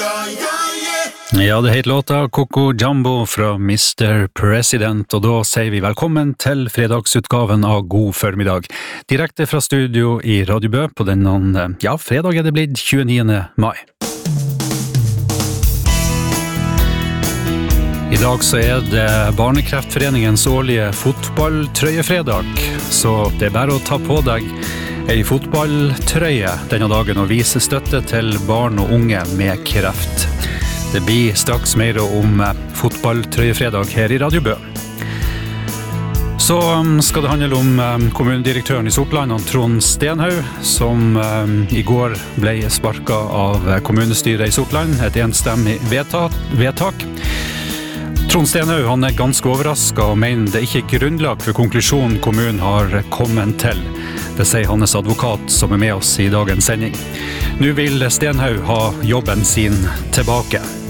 Ja, det heter låta Coco Jumbo fra Mr. President, og da sier vi velkommen til fredagsutgaven av God formiddag. Direkte fra studio i Radio Bø på denne, fredag er det blitt 29. mai. I dag så er det Barnekreftforeningens årlige fotballtrøyefredag, så det er bare å ta på deg ei fotballtrøye denne dagen og vise støtte til barn og unge med kreft. Det blir straks mer om fotballtrøyefredag her i Radio Bø. Så skal det handle om kommunedirektøren i Sortland, Trond Stenhaug, som i går ble sparket av kommunestyret i Sortland, et enstemmig vedtak. Trond Stenhaug han er ganske overrasket og mener det ikke er grunnlag for konklusjonen kommunen har kommet til. Det sier hans advokat som er med oss i dagens sending. Nå vil Stenhaug ha jobben sin tilbake.